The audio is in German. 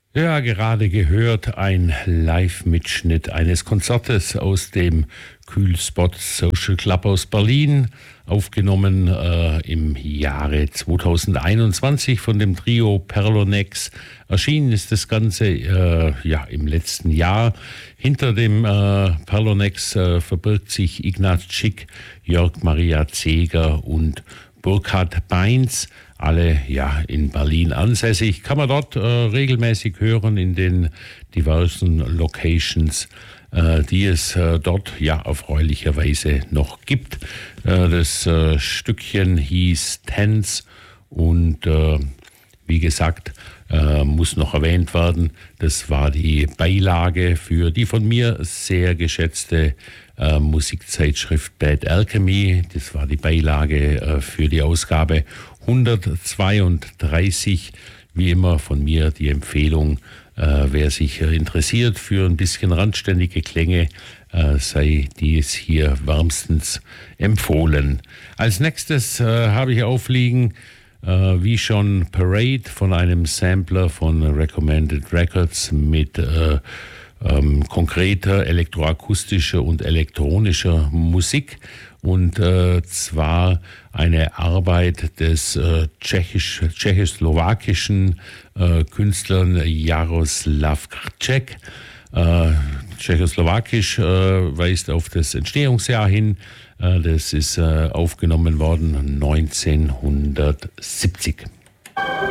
Ja, gerade gehört ein Live-Mitschnitt eines Konzertes aus dem Kühlspot Social Club aus Berlin, aufgenommen im Jahre 2021 von dem Trio Perlonex. Erschienen ist das Ganze im letzten Jahr. Hinter dem Perlonex verbirgt sich Ignaz Schick, Jörg Maria Zeger und Burkhard Beins, alle in Berlin ansässig. Kann man dort regelmäßig hören in den diversen Locations, die es dort erfreulicherweise noch gibt. Das Stückchen hieß Tense und wie gesagt, muss noch erwähnt werden, das war die Beilage für die von mir sehr geschätzte Musikzeitschrift Bad Alchemy. Das war die Beilage für die Ausgabe 132. Wie immer von mir die Empfehlung, wer sich interessiert für ein bisschen randständige Klänge, sei dies hier wärmstens empfohlen. Als nächstes habe ich aufliegen, wie schon Parade von einem Sampler von Recommended Records mit konkreter elektroakustischer und elektronischer Musik, und zwar eine Arbeit des tschechoslowakischen Künstlers Jaroslav Krček. Tschechoslowakisch weist auf das Entstehungsjahr hin. Das ist aufgenommen worden 1970.